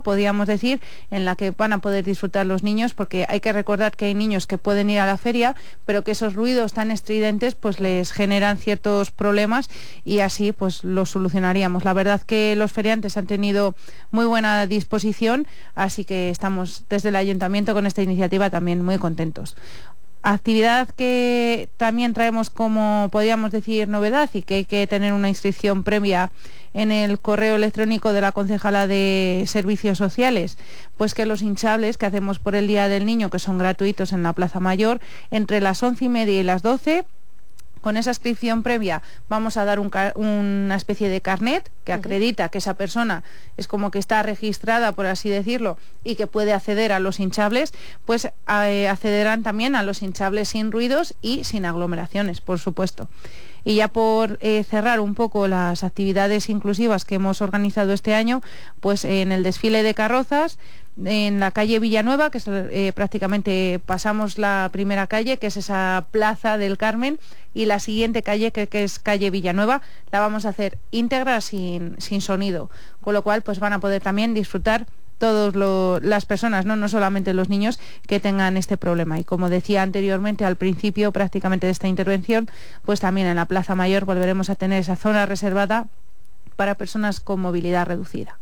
podríamos decir, en la que van a poder disfrutar los niños, porque hay que recordar que hay niños que pueden ir a la feria, pero que esos ruidos tan estridentes pues les generan ciertos problemas, y así pues los solucionaríamos. La verdad que los feriantes han tenido muy buena disposición, así que estamos desde el ayuntamiento con esta iniciativa también muy contentos. Actividad que también traemos como, podríamos decir, novedad, y que hay que tener una inscripción previa en el correo electrónico de la Concejala de Servicios Sociales, pues que los hinchables que hacemos por el Día del Niño, que son gratuitos en la Plaza Mayor, entre las 11:30 y las 12, con esa inscripción previa vamos a dar una especie de carnet que acredita que esa persona es como que está registrada, por así decirlo, y que puede acceder a los hinchables, pues accederán también a los hinchables sin ruidos y sin aglomeraciones, por supuesto. Y ya por cerrar un poco las actividades inclusivas que hemos organizado este año, pues en el desfile de carrozas, en la calle Villanueva, que es, prácticamente pasamos la primera calle, que es esa Plaza del Carmen, y la siguiente calle, que es calle Villanueva, la vamos a hacer íntegra sin sonido, con lo cual pues van a poder también disfrutar todas las personas, no solamente los niños, que tengan este problema. Y como decía anteriormente, al principio prácticamente de esta intervención, pues también en la Plaza Mayor volveremos a tener esa zona reservada para personas con movilidad reducida.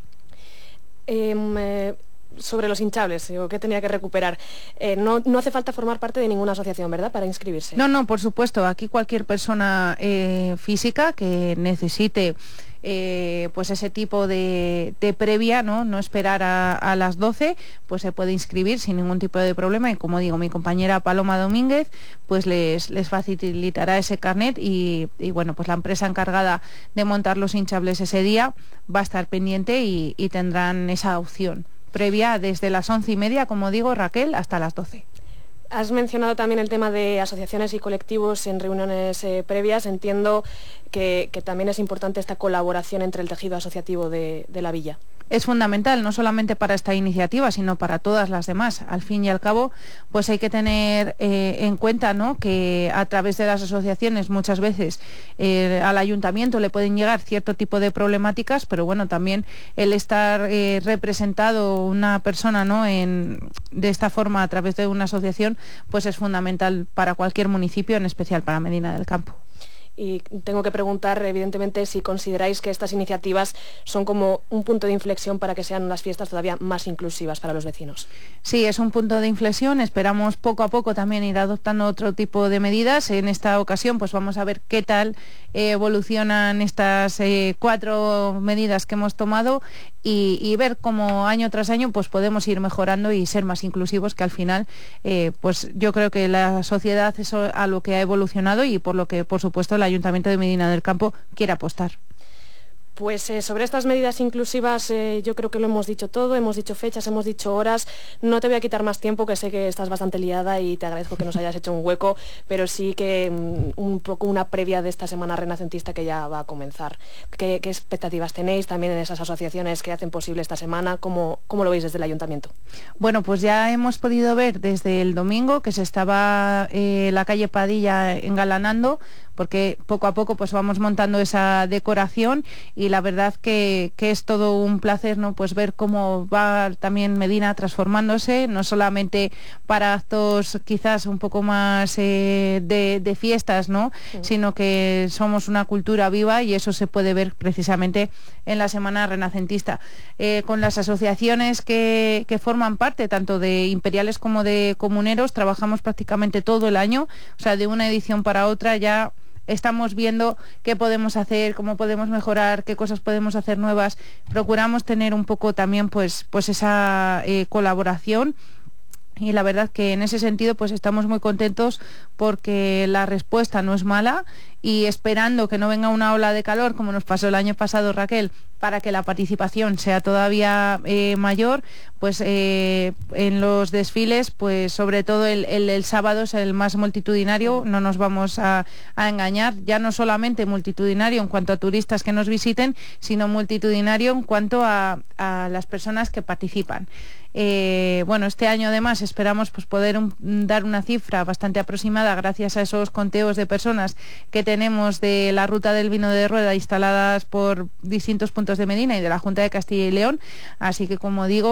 Sobre los hinchables, ¿qué tenía que recuperar? No hace falta formar parte de ninguna asociación, ¿verdad?, para inscribirse. No, por supuesto. Aquí cualquier persona física que necesite pues ese tipo de previa, no esperar a las 12, pues se puede inscribir sin ningún tipo de problema, y como digo, mi compañera Paloma Domínguez pues les facilitará ese carnet, y bueno, pues la empresa encargada de montar los hinchables ese día va a estar pendiente y tendrán esa opción previa desde las 11:30, como digo, Raquel, hasta las 12. Has mencionado también el tema de asociaciones y colectivos en reuniones previas. Entiendo que también es importante esta colaboración entre el tejido asociativo de la villa. Es fundamental, no solamente para esta iniciativa, sino para todas las demás. Al fin y al cabo, pues hay que tener en cuenta, ¿no?, que a través de las asociaciones muchas veces al ayuntamiento le pueden llegar cierto tipo de problemáticas, pero bueno, también el estar representado una persona, ¿no?, de esta forma a través de una asociación, pues es fundamental para cualquier municipio, en especial para Medina del Campo. Y tengo que preguntar, evidentemente, si consideráis que estas iniciativas son como un punto de inflexión para que sean unas fiestas todavía más inclusivas para los vecinos. Sí, es un punto de inflexión. Esperamos poco a poco también ir adoptando otro tipo de medidas. En esta ocasión pues vamos a ver qué tal evolucionan estas 4 medidas que hemos tomado, y ver cómo año tras año pues podemos ir mejorando y ser más inclusivos, que al final pues yo creo que la sociedad es a lo que ha evolucionado, y por lo que por supuesto el Ayuntamiento de Medina del Campo quiere apostar. Pues sobre estas medidas inclusivas yo creo que lo hemos dicho todo, hemos dicho fechas, hemos dicho horas. No te voy a quitar más tiempo, que sé que estás bastante liada y te agradezco que nos hayas hecho un hueco, pero sí que un poco una previa de esta semana renacentista que ya va a comenzar. ¿Qué expectativas tenéis también en esas asociaciones que hacen posible esta semana? ¿Cómo lo veis desde el ayuntamiento? Bueno, pues ya hemos podido ver desde el domingo que se estaba la calle Padilla engalanando, porque poco a poco pues vamos montando esa decoración, y la verdad que es todo un placer, ¿no?, pues ver cómo va también Medina transformándose, no solamente para actos quizás un poco más de fiestas, ¿no?, sino que somos una cultura viva, y eso se puede ver precisamente en la Semana Renacentista. Con las asociaciones que forman parte, tanto de imperiales como de comuneros, trabajamos prácticamente todo el año, o sea, de una edición para otra ya estamos viendo qué podemos hacer, cómo podemos mejorar, qué cosas podemos hacer nuevas. Procuramos tener un poco también pues esa colaboración, y la verdad que en ese sentido pues estamos muy contentos, porque la respuesta no es mala, y esperando que no venga una ola de calor como nos pasó el año pasado, Raquel, para que la participación sea todavía mayor, pues en los desfiles, pues sobre todo el sábado es el más multitudinario, no nos vamos a engañar, ya no solamente multitudinario en cuanto a turistas que nos visiten, sino multitudinario en cuanto a las personas que participan. Bueno, este año además esperamos pues poder dar una cifra bastante aproximada, gracias a esos conteos de personas que tenemos de la ruta del vino de rueda instaladas por distintos puntos de Medina y de la Junta de Castilla y León, así que como digo,